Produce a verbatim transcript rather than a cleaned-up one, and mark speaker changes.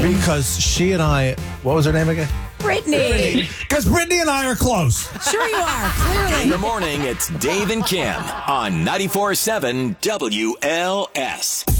Speaker 1: Because she and I, what was her name again?
Speaker 2: Brittany.
Speaker 1: Because Brittany and I are close.
Speaker 2: Sure you are, clearly.
Speaker 3: In the morning, it's Dave and Kim on ninety-four point seven W L S.